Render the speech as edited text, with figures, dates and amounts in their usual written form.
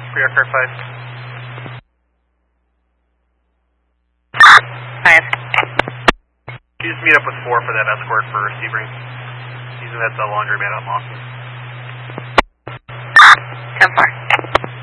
Pre-aircraft 5. 5. You just meet up with 4 for that escort for Sebring. He's at the laundromat at Lawson. 10-4.